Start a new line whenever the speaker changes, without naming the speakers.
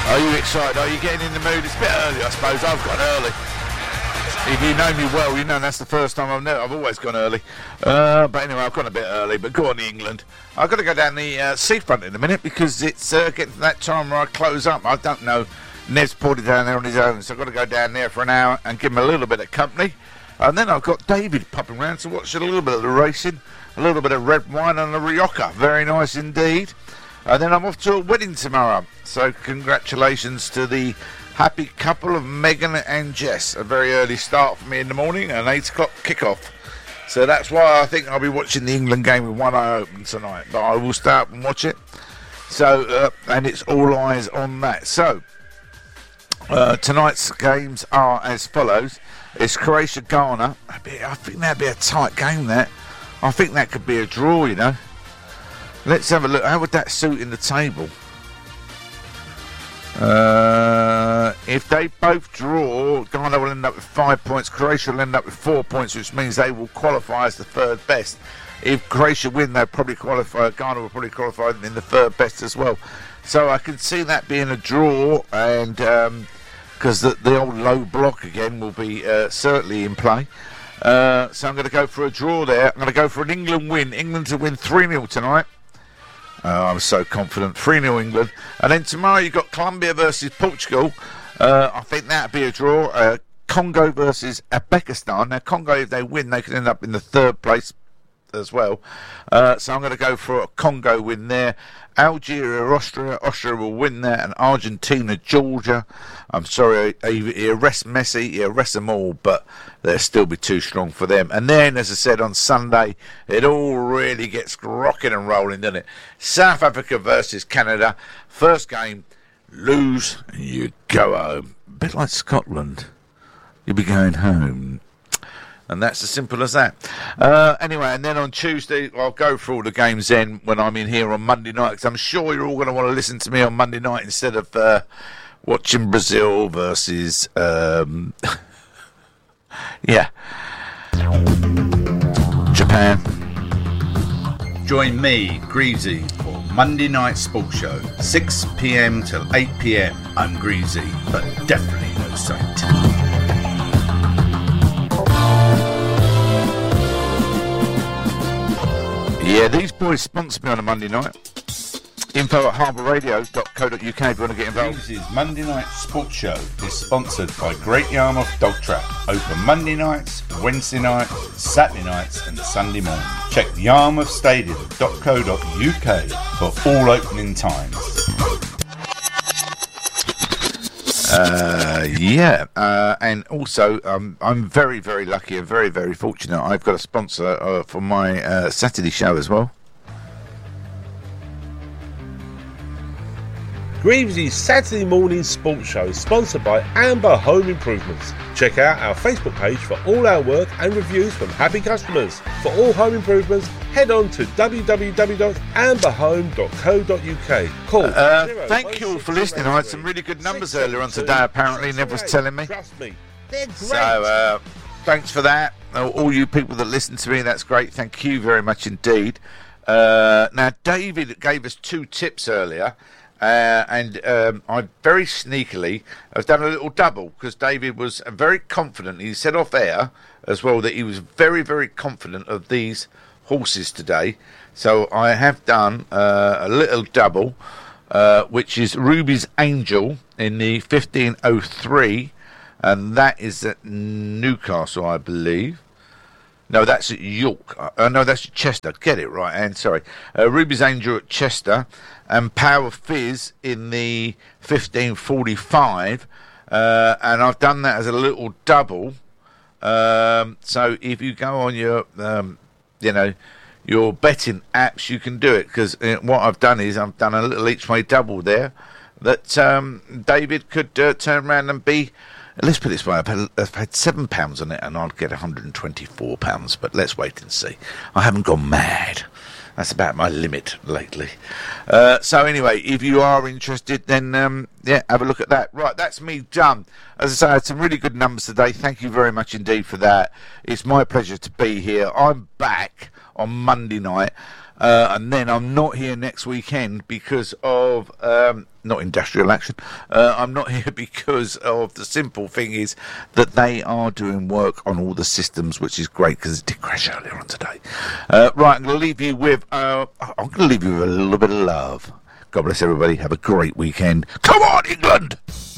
Are you excited? Are you getting in the mood? It's a bit early, I suppose. I've gone early. If you know me well, you know that's the first time I've always gone early. But anyway, I've gone a bit early. But go on, England. I've got to go down the seafront in a minute because it's getting to that time where I close up. I don't know. Nev's pulled it down there on his own, so I've got to go down there for an hour and give him a little bit of company. And then I've got David popping around to watch a little bit of the racing, a little bit of red wine and a Rioja. Very nice indeed. And then I'm off to a wedding tomorrow. So congratulations to the happy couple of Megan and Jess. A very early start for me in the morning, an 8 o'clock kickoff. So that's why I think I'll be watching the England game with one eye open tonight. But I will stay up and watch it. So, and it's all eyes on that. So, tonight's games are as follows. It's Croatia-Ghana. I think that'd be a tight game, that. I think that could be a draw, you know. Let's have a look. How would that suit in the table? If they both draw, Ghana will end up with 5 points. Croatia will end up with 4 points, which means they will qualify as the third best. If Croatia win, they'll probably qualify. Ghana will probably qualify in the third best as well. So I can see that being a draw, and because the old low block again will be certainly in play. So I'm going to go for a draw there. I'm going to go for an England win. England to win 3-0 tonight. I'm so confident. 3-0 England. And then tomorrow you've got Colombia versus Portugal. I think that'll be a draw. Congo versus Uzbekistan. Now, Congo, if they win, they could end up in the third place as well. So I'm going to go for a Congo win there. Algeria, Austria will win there, and Argentina, Georgia. I'm sorry, he arrests Messi, he arrests them all, but they'll still be too strong for them. And then, as I said, on Sunday, it all really gets rocking and rolling, doesn't it? South Africa versus Canada. First game, lose, and you go home. A bit like Scotland. You'll be going home. And that's as simple as that. Anyway, and then on Tuesday, I'll go through all the games then when I'm in here on Monday night, because I'm sure you're all going to want to listen to me on Monday night instead of watching Brazil versus... Japan.
Join me, Greasy, for Monday Night Sports Show, 6 p.m. till 8 p.m. I'm Greasy, but definitely no saint.
Yeah, these boys sponsor me on a Monday night. Info at harbourradio.co.uk if you want to get involved.
Greasy's Monday Night Sports Show is sponsored by Great Yarmouth Dog Trap. Open Monday nights, Wednesday nights, Saturday nights and Sunday morning. Check yarmouthstadium.co.uk for all opening times.
And also I'm very, very lucky and very, very fortunate. I've got a sponsor for my Saturday show as well.
Greavy's Saturday morning sports show is sponsored by Amber Home Improvements. Check out our Facebook page for all our work and reviews from happy customers. For all home improvements, head on to www.amberhome.co.uk. Call
thank you all for listening. I had some really good numbers earlier on today, apparently. Nev was telling me.
Trust me, they're great.
So thanks for that. All you people that listen to me, that's great. Thank you very much indeed. Now, David gave us 2 tips earlier. And I very sneakily have done a little double because David was very confident. He said off air as well that he was very, very confident of these horses today. So I have done a little double, which is Ruby's Angel in the 1503, and that is at Newcastle, I believe. No, that's at York. No, that's at Chester. Get it right, Anne. Sorry. Ruby's Angel at Chester. And Power Fizz in the 1545. And I've done that as a little double. So if you go on your, your betting apps, you can do it. Because what I've done is I've done a little each way double there. That David could turn around and be... Let's put it this way, I've had £7 on it and I'll get £124, but let's wait and see. I haven't gone mad. That's about my limit lately. So anyway, if you are interested, then have a look at that. Right, that's me done. As I say, I had some really good numbers today. Thank you very much indeed for that. It's my pleasure to be here. I'm back on Monday night. And then I'm not here next weekend because of not industrial action. I'm not here because of the simple thing is that they are doing work on all the systems, which is great because it did crash earlier on today. Right, I'm going to leave you with a little bit of love. God bless everybody. Have a great weekend. Come on, England!